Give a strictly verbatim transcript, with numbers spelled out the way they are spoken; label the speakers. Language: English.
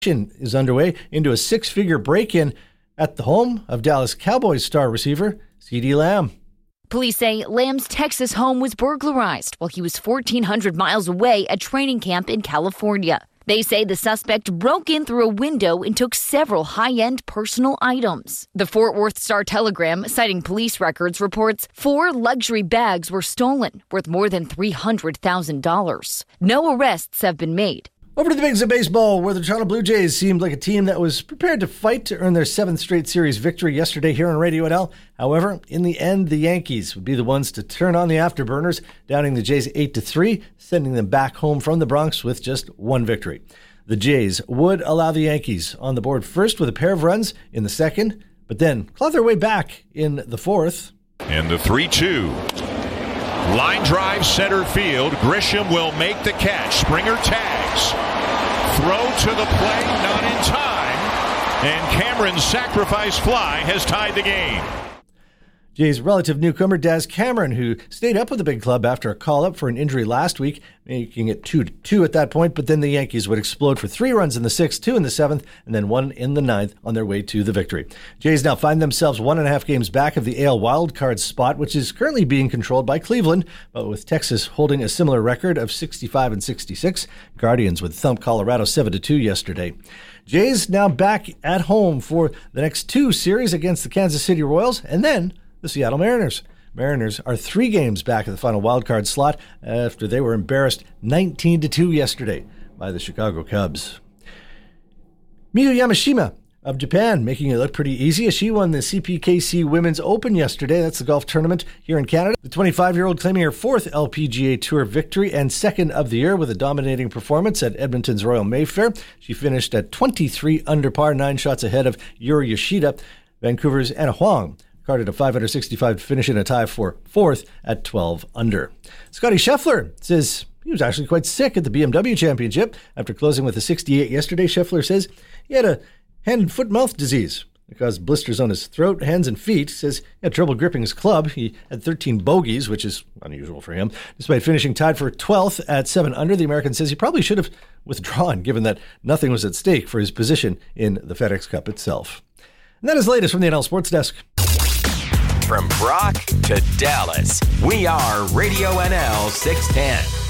Speaker 1: is underway into a six-figure break-in at the home of Dallas Cowboys star receiver CeeDee Lamb.
Speaker 2: Police say Lamb's Texas home was burglarized while he was fourteen hundred miles away at training camp in California. They say the suspect broke in through a window and took several high-end personal items. The Fort Worth Star-Telegram, citing police records, reports four luxury bags were stolen, worth more than three hundred thousand dollars. No arrests have been made.
Speaker 1: Over to the bigs of baseball, where the Toronto Blue Jays seemed like a team that was prepared to fight to earn their seventh straight series victory yesterday here on Radio N L. However, in the end, the Yankees would be the ones to turn on the afterburners, downing the Jays eight to three, sending them back home from the Bronx with just one victory. The Jays would allow the Yankees on the board first with a pair of runs in the second, but then clawed their way back in the fourth.
Speaker 3: And the three two. Line drive center field. Grisham will make the catch. Springer tags. Throw to the plate, not in time. And Cameron's sacrifice fly has tied the game.
Speaker 1: Jays' relative newcomer Daz Cameron, who stayed up with the big club after a call-up for an injury last week, making it two to two at that point, but then the Yankees would explode for three runs in the sixth, two in the seventh, and then one in the ninth on their way to the victory. Jays now find themselves one and a half games back of the A L wildcard spot, which is currently being controlled by Cleveland, but with Texas holding a similar record of sixty-five and sixty-six. Guardians would thump Colorado seven to two yesterday. Jays now back at home for the next two series against the Kansas City Royals, and then the Seattle Mariners. Mariners are three games back at the final wildcard slot after they were embarrassed nineteen to two yesterday by the Chicago Cubs. Miyu Yamashima of Japan making it look pretty easy as she won the C P K C Women's Open yesterday. That's the golf tournament here in Canada. The twenty-five-year-old claiming her fourth L P G A Tour victory and second of the year with a dominating performance at Edmonton's Royal Mayfair. She finished at twenty-three under par, nine shots ahead of Yuri Yoshida. Vancouver's Anna Huang carded a five under sixty-five to finish in a tie for fourth at twelve under. Scotty Scheffler says he was actually quite sick at the B M W Championship. After closing with a sixty-eight yesterday, Scheffler says he had a hand and foot mouth disease. It caused blisters on his throat, hands, and feet. He says he had trouble gripping his club. He had thirteen bogeys, which is unusual for him. Despite finishing tied for twelfth at seven under, the American says he probably should have withdrawn, given that nothing was at stake for his position in the FedEx Cup itself. And that is the latest from the N L Sports Desk.
Speaker 4: From Brock to Dallas, we are Radio N L six ten.